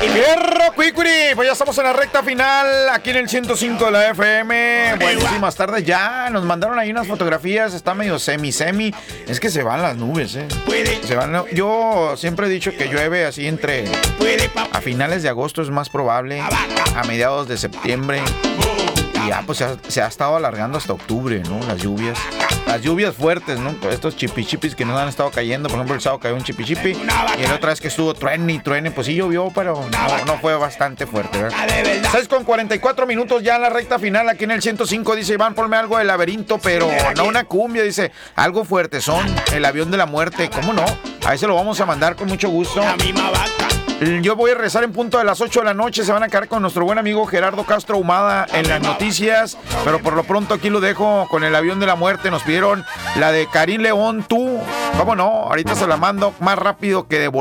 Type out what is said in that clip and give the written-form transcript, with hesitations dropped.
¡Fierro, Cuicuri! Pues ya estamos en la recta final, aquí en el 105 de la FM. Buenísimas tardes ya. Nos mandaron ahí unas fotografías, está medio semi. Es que se van las nubes, Se van. Yo siempre he dicho que llueve así a finales de agosto es más probable, a mediados de septiembre. Y ya, pues se ha estado alargando hasta octubre, ¿no? Las lluvias fuertes, ¿no? Estos chipichipis que nos han estado cayendo. Por ejemplo, el sábado cayó un chipichipi. Y la otra vez que estuvo truene, pues sí llovió, pero no fue bastante fuerte, ¿verdad? 6:44 ya en la recta final, aquí en el 105. Dice Iván, ponme algo de Laberinto, pero no una cumbia, dice. Algo fuerte son, el avión de la muerte. ¿Cómo no? A ese lo vamos a mandar con mucho gusto. La misma vaca. Yo voy a regresar en punto de las 8 de la noche. Se van a quedar con nuestro buen amigo Gerardo Castro Ahumada en las noticias. Pero por lo pronto aquí lo dejo con el avión de la muerte. Nos pidieron la de Karim León, tú. ¿Cómo no? Ahorita se la mando más rápido que de